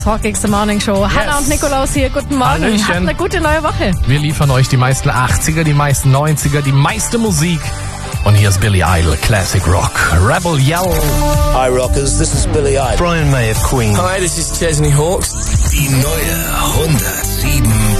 Talk Gigs, the Morning Show. Yes. Hannah und Nikolaus hier, guten Morgen. Hallöchen. Habt eine gute neue Woche. Wir liefern euch die meisten 80er, die meisten 90er, die meiste Musik. Und hier ist Billy Idol, Classic Rock, Rebel Yell. Hi Rockers, this is Billy Idol. Brian May of Queen. Hi, this is Chesney Hawkes. Die neue 107.